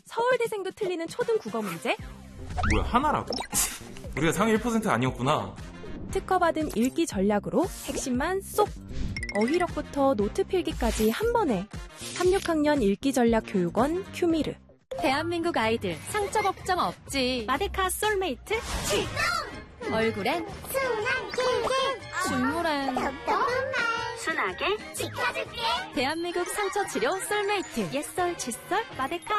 서울대생도 틀리는 초등 국어 문제? 뭐야, 하나라고? 우리가 상위 1% 아니었구나. 특허받은 읽기 전략으로 핵심만 쏙! 어휘력부터 노트 필기까지 한 번에. 3-6학년 읽기 전략 교육원 큐미르. 대한민국 아이들 상처 걱정 없지. 마데카 솔메이트 출동! 얼굴엔 순한 길게 중물엔 똑똑한 말 순하게 지켜줄게. 대한민국 상처 치료 솔메이트. 옛설, 칫솔, 마데카.